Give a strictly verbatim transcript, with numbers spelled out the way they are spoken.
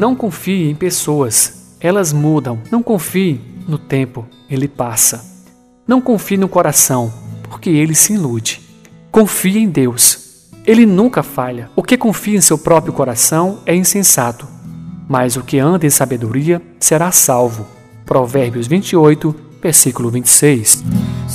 Não confie em pessoas, elas mudam. Não confie no tempo, ele passa. Não confie no coração, porque ele se ilude. Confie em Deus, ele nunca falha. O que confia em seu próprio coração é insensato, mas o que anda em sabedoria será salvo. Provérbios vinte e oito, versículo vinte e seis.